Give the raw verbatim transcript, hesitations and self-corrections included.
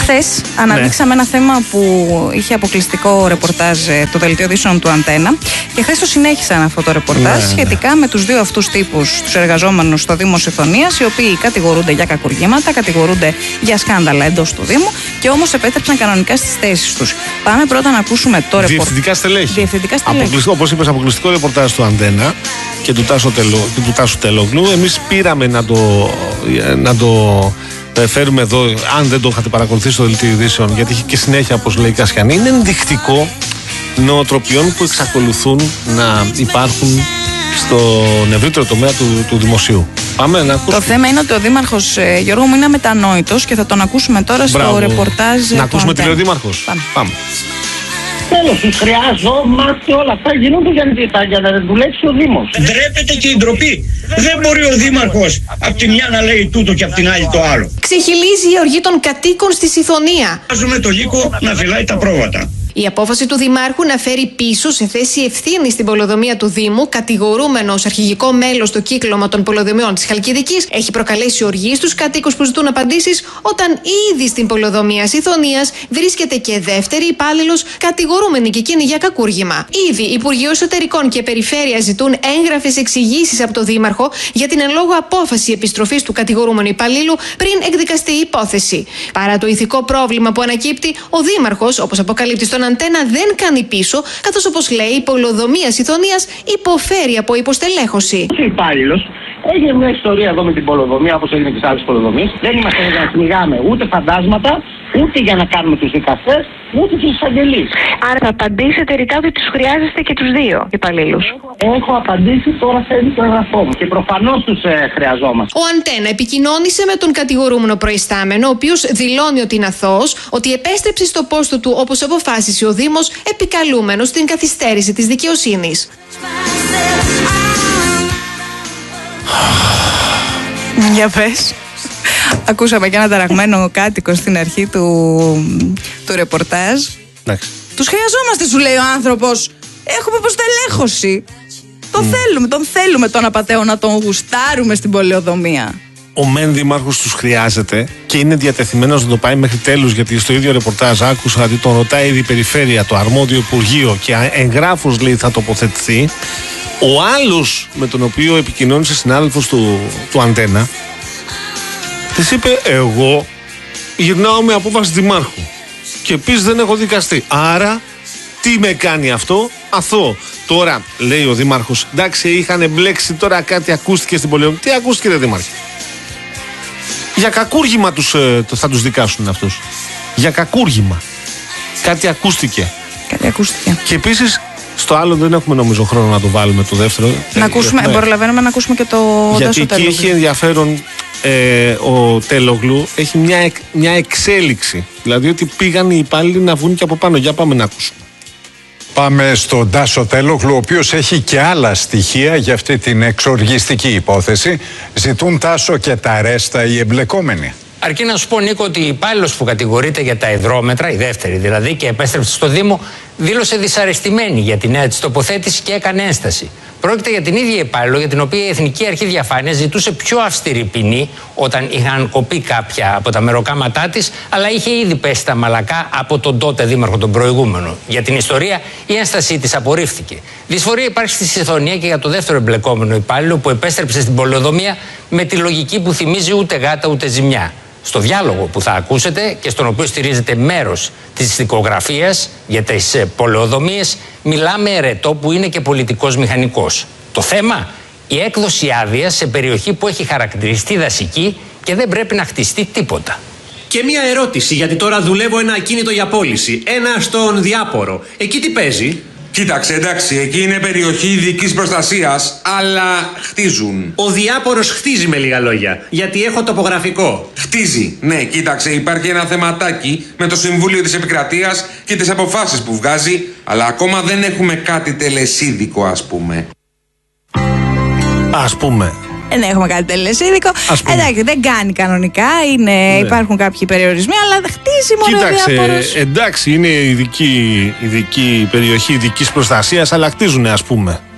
Χθες αναδείξαμε ναι. ένα θέμα που είχε αποκλειστικό ρεπορτάζ το δελτίο ειδήσεων του Αντένα και χθες το συνέχισαν αυτό το ρεπορτάζ ναι, σχετικά ναι. με τους δύο αυτούς τύπους, τους εργαζόμενους στο Δήμο Σιθωνίας, οι οποίοι κατηγορούνται για κακουργήματα, κατηγορούνται για σκάνδαλα εντός του Δήμου και όμως επέτρεψαν κανονικά στις θέσεις τους. Πάμε πρώτα να ακούσουμε το ρεπορτάζ. Διευθυντικά στελέχη. Διευθυντικά στελέχη. Όπως είπες, αποκλειστικό ρεπορτάζ του Αντένα και του Τάσου, Τελο, του Τάσου Τελόγλου. Εμείς πήραμε να το, να το φέρουμε εδώ, αν δεν το είχατε παρακολουθήσει στο δελτίο ειδήσεων, γιατί έχει και συνέχεια, όπως λέει η Κασιανή. Είναι ενδεικτικό νοοτροπιών που εξακολουθούν να υπάρχουν στον ευρύτερο τομέα του, του δημοσίου. Πάμε να ακούσουμε. Το θέμα είναι ότι ο Δήμαρχος ε, Γιώργο μου είναι αμετανόητος και θα τον ακούσουμε τώρα στο Μπράβο. ρεπορτάζ. Να ακούσουμε τι λέει ο Δήμαρχος. Πάμε. Πάμε. Τέλος, τους χρειάζομαστε, όλα αυτά γίνονται για, για να δουλέψει ο Δήμος. Ντρέπεται και η ντροπή. Δεν μπορεί ο Δήμαρχος από τη μια να λέει τούτο και από την άλλη το άλλο. Ξεχυλίζει η οργή των κατοίκων στη Σιθωνία. Βάζουμε το λύκο να φυλάει τα πρόβατα. Η απόφαση του Δημάρχου να φέρει πίσω σε θέση ευθύνη στην πολεοδομία του Δήμου, κατηγορούμενο ως αρχηγικό μέλος στο κύκλωμα των πολεοδομιών της Χαλκιδικής, έχει προκαλέσει οργή στους κατοίκους που ζητούν απαντήσεις, όταν ήδη στην πολεοδομία Σιθωνίας βρίσκεται και δεύτερη υπάλληλος κατηγορούμενη και εκείνη για κακούργημα. Ήδη Υπουργείο Εσωτερικών και Περιφέρεια ζητούν έγγραφες εξηγήσεις από το Δήμαρχο για την εν λόγω απόφαση επιστροφής του κατηγορούμενου υπαλλήλου πριν εκδικαστεί η υπόθεση. Παρά το ηθικό πρόβλημα που ανακύπτει, ο Δήμαρχος, όπως αποκαλύπτει στον Αντένα, δεν κάνει πίσω, καθώς, όπως λέει, η πολεοδομία Σιθωνίας υποφέρει από υποστελέχωση. Ο υπάλληλος έγινε μια ιστορία εδώ με την πολεοδομία, όπως έγινε και στις άλλες πολεοδομίες. Δεν είμαστε για να κυνηγάμε ούτε φαντάσματα, ούτε για να κάνουμε τους δικαστές, ούτε τους εισαγγελείς. Άρα θα απαντήσετε ρητά ότι τους χρειάζεστε και τους δύο υπαλλήλους. Έχω, έχω απαντήσει, τώρα θέλει το εγγραφό μου και προφανώς τους ε, χρειαζόμαστε. Ο Αντένα επικοινώνησε με τον κατηγορούμενο προϊστάμενο, ο οποίος δηλώνει ότι είναι αθώος, ότι επέστρεψε στο πόστο του όπως αποφάσισε ο Δήμος, επικαλούμενος στην καθυστέρηση της δικαιοσύνης. Για πες. Ακούσαμε και ένα ταραγμένο κάτοικο στην αρχή του, του ρεπορτάζ. Εντάξει. Τους χρειαζόμαστε, σου λέει ο άνθρωπος. Έχουμε υποστελέχωση. Τον mm. θέλουμε, τον θέλουμε τον απατεό να τον γουστάρουμε στην πολεοδομία. Ο μεν Δήμαρχος τους χρειάζεται και είναι διατεθειμένος να το πάει μέχρι τέλους, γιατί στο ίδιο ρεπορτάζ άκουσα ότι τον ρωτάει η Περιφέρεια, το αρμόδιο Υπουργείο, και εγγράφος λέει θα τοποθετηθεί. Ο άλλος με τον οποίο επικοινώνησε συνάδελφος του, του Αντένα της είπε, εγώ γυρνάω με απόφαση Δημάρχου και επίσης δεν έχω δικαστεί, άρα τι με κάνει αυτό, αθώο. Τώρα λέει ο Δήμαρχος, εντάξει, είχαν μπλέξει, τώρα κάτι ακούστηκε στην πολεοδομία. Τι ακούστηκε, ρε Δήμαρχε? Για κακούργημα τους, ε, θα τους δικάσουν αυτούς. Για κακούργημα. Κάτι ακούστηκε. Κάτι ακούστηκε. Και επίσης στο άλλο δεν έχουμε νομίζω χρόνο να το βάλουμε το δεύτερο. Να ακούσουμε, έχουμε... προλαβαίνουμε να ακούσουμε και το γιατί εκεί Τελόγλου. Έχει ενδιαφέρον ε, ο Τελόγλου, έχει μια, εκ, μια εξέλιξη. Δηλαδή ότι πήγαν οι υπάλληλοι να βγουν και από πάνω. Για πάμε να ακούσουμε. Πάμε στον Τάσο Τελόγλου, ο οποίος έχει και άλλα στοιχεία για αυτή την εξοργιστική υπόθεση. Ζητούν, Τάσο, και τα ρέστα οι εμπλεκόμενοι. Αρκεί να σου πω, Νίκο, ότι η υπάλληλος που κατηγορείται για τα υδρόμετρα, η δεύτερη δηλαδή, και επέστρεψε στο Δήμο, δήλωσε δυσαρεστημένη για τη νέα της τοποθέτηση και έκανε ένσταση. Πρόκειται για την ίδια υπάλληλο για την οποία η Εθνική Αρχή Διαφάνειας ζητούσε πιο αυστηρή ποινή όταν είχαν κοπεί κάποια από τα μεροκάματά της, αλλά είχε ήδη πέσει τα μαλακά από τον τότε Δήμαρχο, τον προηγούμενο. Για την ιστορία, η ένστασή της απορρίφθηκε. Δυσφορία υπάρχει στη Σιθωνία και για το δεύτερο εμπλεκόμενο υπάλληλο που επέστρεψε στην πολεοδομία με τη λογική που θυμίζει ούτε γάτα ούτε ζημιά. Στο διάλογο που θα ακούσετε και στον οποίο στηρίζεται μέρος της δικογραφίας για τις πολεοδομίες, μιλάμε ερετό που είναι και πολιτικός μηχανικός. Το θέμα, η έκδοση άδειας σε περιοχή που έχει χαρακτηριστεί δασική και δεν πρέπει να χτιστεί τίποτα. Και μία ερώτηση, γιατί τώρα δουλεύω ένα ακίνητο για πώληση, ένα στον Διάπορο. Εκεί τι παίζει? Κοίταξε, εντάξει, εκεί είναι περιοχή ειδικής προστασίας, αλλά χτίζουν. Ο Διάπορος χτίζει, με λίγα λόγια, γιατί έχω τοπογραφικό. Χτίζει, ναι, κοίταξε, υπάρχει ένα θεματάκι με το Συμβούλιο της Επικρατείας και τις αποφάσεις που βγάζει, αλλά ακόμα δεν έχουμε κάτι τελεσίδικο, ας πούμε. Ας πούμε. Δεν έχουμε κάτι τελεσίδικο. Εντάξει, δεν κάνει κανονικά. Είναι, ναι. Υπάρχουν κάποιοι περιορισμοί, αλλά χτίζει μόνο. Κοίταξε, εντάξει, είναι ειδική, ειδική περιοχή ειδικής προστασίας, αλλά χτίζουνε, ας πούμε.